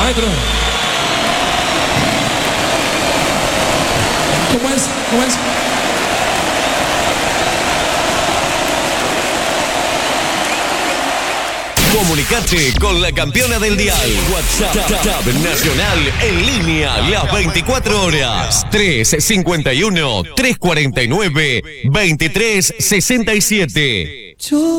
Maestro. ¿Cómo es? ¿Cómo es? Comunicate con la campeona del dial. WhatsApp Nacional en línea las 24 horas. 351-349-2367.